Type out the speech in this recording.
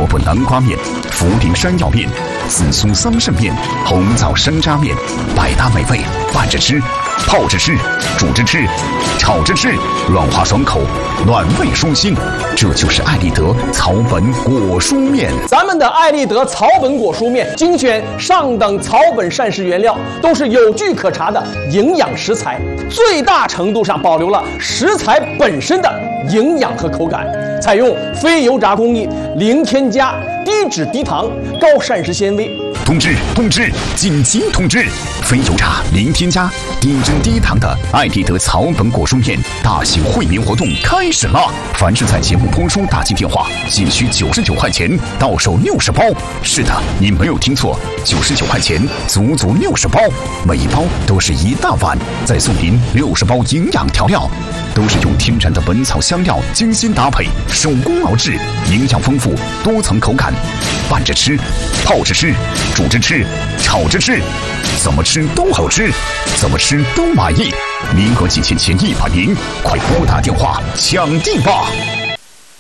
萝卜南瓜面、福鼎山药面、紫苏桑葚面、红枣山楂面，百搭美味，拌着吃、泡着吃、煮着吃、炒着吃，软滑爽口，暖胃舒心。这就是爱立德草本果蔬面。 咱们的爱立德草本果蔬面精选上等草本膳食原料，都是有据可查的营养食材，最大程度上保留了食材本身的营养和口感。采用非油炸工艺，零添加、低脂低糖、高膳食纤维。 通知！紧急通知！非油炸、零添加、低脂低糖的爱立德草本果蔬面大型惠民活动开始了！凡是在节目播出打进电话，仅需99块钱，到手60包。是的，你没有听错，99块钱，足足60包，每一包都是一大碗，再送您60包营养调料，都是用天然的本草香料精心搭配，手工熬制，营养丰富，多层口感，拌着吃、泡着吃、煮着吃、炒着吃，怎么吃都好吃，怎么吃都满意。名额仅限前100名，快拨打电话抢订吧！